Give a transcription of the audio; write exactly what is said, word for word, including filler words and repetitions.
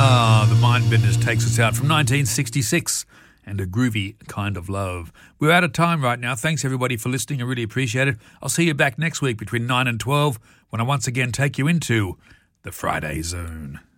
Ah, the Mindbenders takes us out from nineteen sixty-six and A Groovy Kind of Love. We're out of time right now. Thanks, everybody, for listening. I really appreciate it. I'll see you back next week between nine and twelve when I once again take you into the Friday Zone.